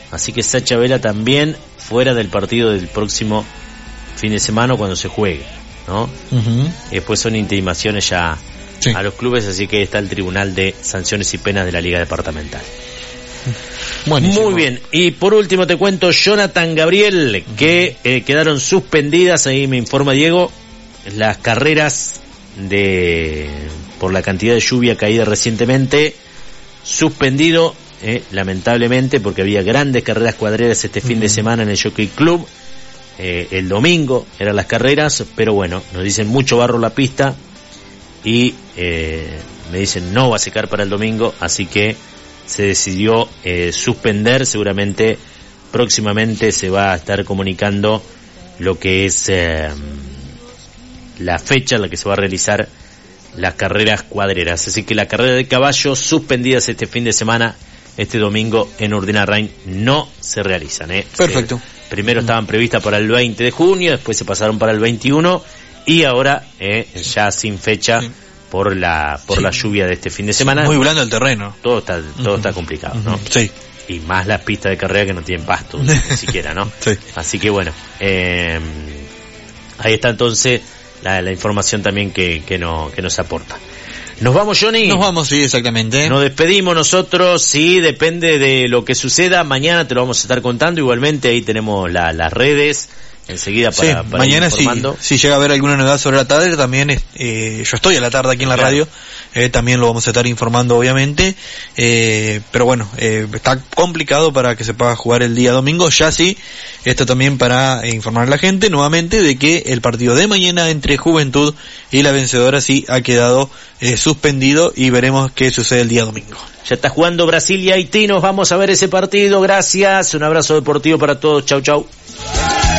Así que Sacha Vela también fuera del partido del próximo fin de semana cuando se juegue, ¿no? Uh-huh. Después son intimaciones ya a los clubes, así que está el Tribunal de Sanciones y Penas de la Liga Departamental. Buenísimo. Muy bien, y por último te cuento Jonathan Gabriel, que quedaron suspendidas, ahí me informa Diego, las carreras por la cantidad de lluvia caída recientemente, suspendido, lamentablemente, porque había grandes carreras cuadreras este fin de semana en el Jockey Club. El domingo eran las carreras, pero bueno, nos dicen mucho barro la pista y me dicen no va a secar para el domingo, así que se decidió suspender. Seguramente próximamente se va a estar comunicando lo que es la fecha en la que se va a realizar las carreras cuadreras. Así que la carrera de caballos suspendidas este fin de semana, este domingo en Urdinarrain, no se realizan. Perfecto. Primero estaban previstas para el 20 de junio, después se pasaron para el 21 y ahora ya sin fecha por la lluvia de este fin de semana. Muy blando el terreno. Todo está complicado, ¿no? Sí. Y más las pistas de carrera que no tienen pasto, ni siquiera, ¿no? Sí. Así que bueno, ahí está entonces la información también que nos aporta. ¿Nos vamos, Johnny? Nos vamos, sí, exactamente. Nos despedimos nosotros, sí, depende de lo que suceda. Mañana te lo vamos a estar contando. Igualmente ahí tenemos las redes enseguida para mañana ir informando. si llega a haber alguna novedad sobre la tarde, también yo estoy a la tarde aquí en la radio, también lo vamos a estar informando obviamente, pero bueno, está complicado para que se pueda jugar el día domingo. Ya sí, esto también para informar a la gente nuevamente de que el partido de mañana entre Juventud y la Vencedora sí ha quedado suspendido y veremos qué sucede el día domingo. Ya está jugando Brasil y Haití, nos vamos a ver ese partido. Gracias, un abrazo deportivo para todos. Chau, chau.